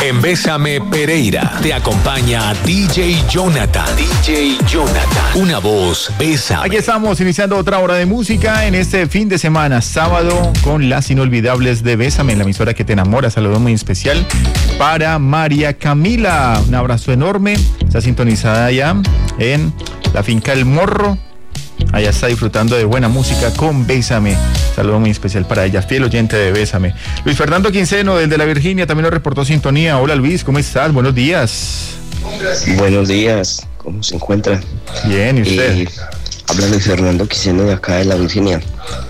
En Bésame Pereira te acompaña DJ Jonathan. DJ Jonathan. Una voz, Bésame. Aquí estamos iniciando otra hora de música en este fin de semana, sábado, con las inolvidables de Bésame, en la emisora que te enamora. Saludo muy especial para María Camila. Un abrazo enorme. Está sintonizada allá en la finca El Morro. Allá está disfrutando de buena música con Bésame. Saludo muy especial para ella, fiel oyente de Bésame. Luis Fernando Quinceno, desde la Virginia, también nos reportó sintonía. Hola Luis, ¿cómo estás? Buenos días. Buenos días, ¿cómo se encuentra? Bien, ¿y usted? Habla Luis Fernando Quinceno de acá de la Virginia.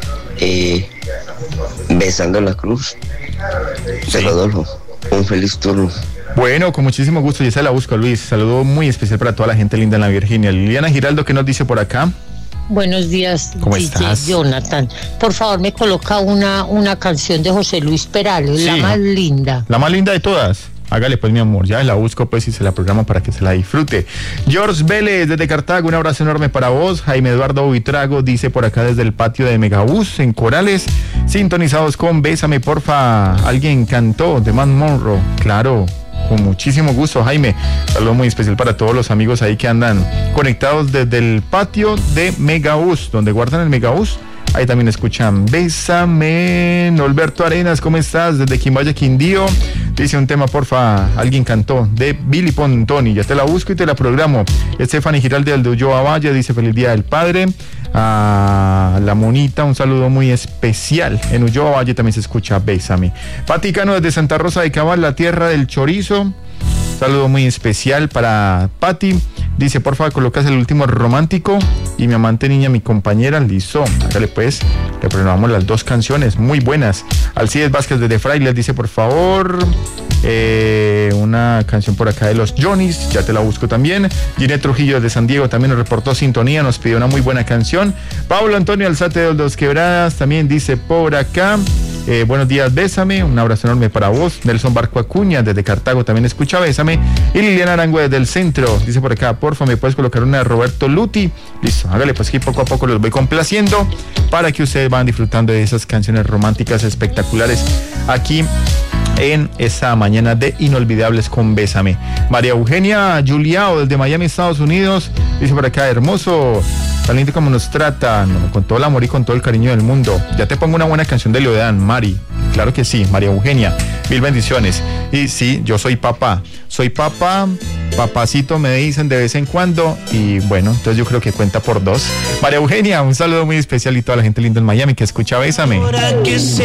Besando la cruz. Sí. De Rodolfo. Un feliz turno. Bueno, con muchísimo gusto, ya se la busco, Luis. Saludo muy especial para toda la gente linda en la Virginia. Liliana Giraldo, ¿qué nos dice por acá? Buenos días, ¿Cómo DJ estás? Jonathan. Por favor, me coloca una canción de José Luis Perales, Sí. la más linda. La más linda de todas. Hágale pues, mi amor, ya la busco pues y se la programo para que se la disfrute. George Vélez desde Cartago, un abrazo enorme para vos. Jaime Eduardo Buitrago dice por acá desde el patio de Megabús en Corales, sintonizados con Bésame, porfa. Alguien cantó de Man Monroe, claro. Con muchísimo gusto, Jaime. Saludo muy especial para todos los amigos ahí que andan conectados desde el patio de Megabús, donde guardan el Megabús. Ahí también escuchan Bésame. Norberto Arenas, ¿cómo estás? Desde Quimbaya, Quindío. Dice un tema, porfa. Alguien cantó de Billy Pontoni. Ya te la busco y te la programo. Stephanie Giraldi del de Ulloa Valle dice feliz día del padre. A la monita, un saludo muy especial. En Ulloa Valle también se escucha Bésame. Paticano desde Santa Rosa de Cabal, la tierra del chorizo. Saludo muy especial para Pati. Dice, por favor, colocas el último romántico y mi amante niña, mi compañera, listo. Hágale pues, le programamos las dos canciones, muy buenas. Alcides Vázquez desde Frailes dice, por favor, una canción por acá de los Johnnies, ya te la busco también. Ginette Trujillo desde San Diego también nos reportó sintonía, nos pidió una muy buena canción. Pablo Antonio Alzate de Dos Quebradas también dice por acá. Buenos días, Bésame, un abrazo enorme para vos. Nelson Barco Acuña desde Cartago también escucha Bésame. Y Liliana Arango desde el centro dice por acá, porfa, me puedes colocar una de Roberto Luti. Listo, hágale pues que poco a poco los voy complaciendo para que ustedes van disfrutando de esas canciones románticas espectaculares aquí en esta mañana de Inolvidables con Bésame. María Eugenia Juliao desde Miami, Estados Unidos, dice por acá, hermoso, tan lindo como nos tratan, con todo el amor y con todo el cariño del mundo. Ya te pongo una buena canción de Leodán, Mari. Claro que sí, María Eugenia, mil bendiciones. Y sí, yo soy papá, papacito me dicen de vez en cuando, y bueno, entonces yo creo que cuenta por dos. María Eugenia, un saludo muy especial y toda la gente linda en Miami que escucha Bésame.